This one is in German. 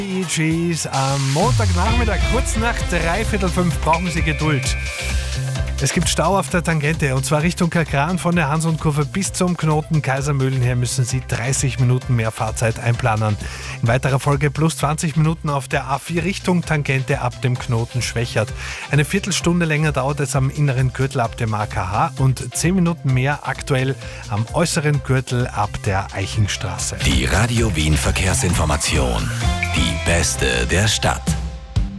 EGs am Montagnachmittag, kurz nach 4:45 brauchen Sie Geduld. Es gibt Stau auf der Tangente und zwar Richtung Kagran von der Hans-und-Kurve bis zum Knoten Kaisermühlen her müssen Sie 30 Minuten mehr Fahrzeit einplanen. In weiterer Folge plus 20 Minuten auf der A4 Richtung Tangente ab dem Knoten Schwächert. Eine Viertelstunde länger dauert es am inneren Gürtel ab dem AKH und 10 Minuten mehr aktuell am äußeren Gürtel ab der Eichingstraße. Die Radio Wien Verkehrsinformation. Die beste der Stadt.